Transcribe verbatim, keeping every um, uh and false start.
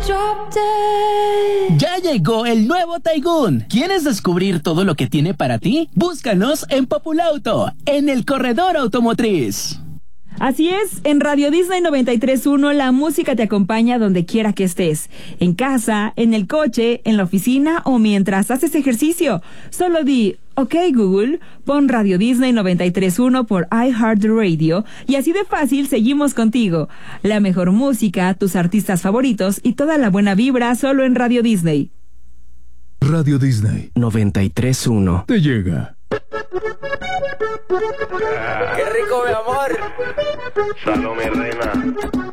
Ya llegó el nuevo Taigun. ¿Quieres descubrir todo lo que tiene para ti? Búscanos en Populauto, en el corredor automotriz. Así es, en Radio Disney noventa y tres punto uno la música te acompaña donde quiera que estés. En casa, en el coche, en la oficina o mientras haces ejercicio. Solo di, ok Google, pon Radio Disney noventa y tres punto uno por iHeartRadio y así de fácil seguimos contigo. La mejor música, tus artistas favoritos y toda la buena vibra solo en Radio Disney. Radio Disney noventa y tres punto uno te llega. ¡Qué rico, mi amor! Salome, reina.